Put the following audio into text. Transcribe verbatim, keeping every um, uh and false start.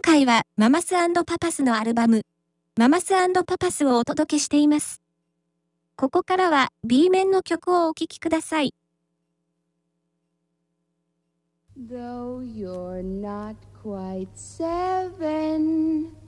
回はママス&パパスのアルバム、ママス&パパスをお届けしています。ここからは B 面の曲をお聴きください。 Though you're not quite seven